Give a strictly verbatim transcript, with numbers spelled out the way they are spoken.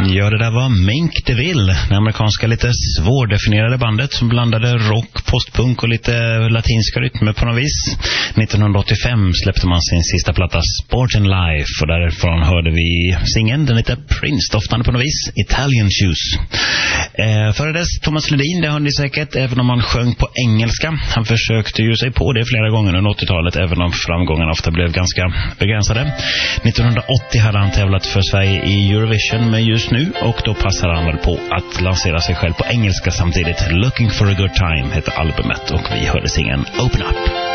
Ja, det där var Mink DeVille, det amerikanska lite svårdefinierade bandet som blandade rock, postpunk och lite latinska rytmer på något vis. nittonhundraåttiofem släppte man sin sista platta Sport and Life, och därifrån hörde vi singeln, den lite Prince-doftande på något vis, Italian Shoes. Eh, före dess Thomas Ledin, det hörde ni säkert, även om han sjöng på engelska. Han försökte ju sig på det flera gånger under åttiotalet, även om framgångarna ofta blev ganska begränsade. nittonhundraåttio hade han tävlat för Sverige i Eurovision, men just nu, och då passar han väl på att lansera sig själv på engelska samtidigt. Looking for a good time heter albumet, och vi hörde singeln Open Up.